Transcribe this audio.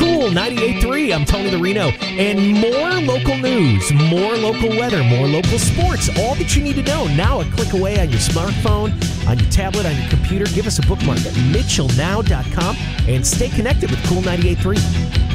Cool 98.3. I'm Tony the Reno. And more local news, more local weather, more local sports. All that you need to know now a click away on your smartphone, on your tablet, on your computer. Give us a bookmark at mitchellnow.com and stay connected with Cool 98.3.